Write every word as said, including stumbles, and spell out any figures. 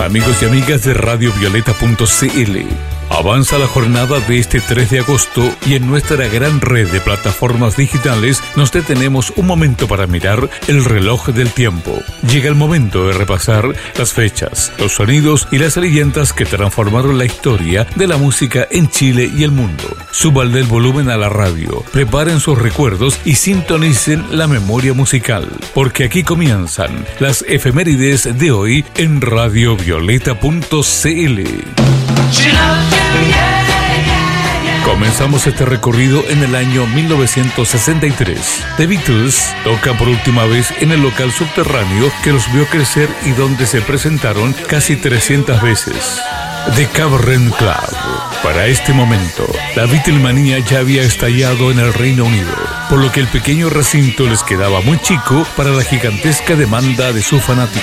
Amigos y amigas de radio violeta punto c l, avanza la jornada de este tres de agosto y en nuestra gran red de plataformas digitales nos detenemos un momento para mirar el reloj del tiempo. Llega el momento de repasar las fechas, los sonidos y las leyendas que transformaron la historia de la música en Chile y el mundo. Súbanle el volumen a la radio, preparen sus recuerdos y sintonicen la memoria musical, porque aquí comienzan las efemérides de hoy en radio violeta punto c l. Comenzamos este recorrido en el año mil novecientos sesenta y tres. The Beatles tocan por última vez en el local subterráneo que los vio crecer y donde se presentaron casi trescientas veces. The Cavern Club. Para este momento, la Beatlemanía ya había estallado en el Reino Unido, por lo que el pequeño recinto les quedaba muy chico para la gigantesca demanda de sus fanáticos.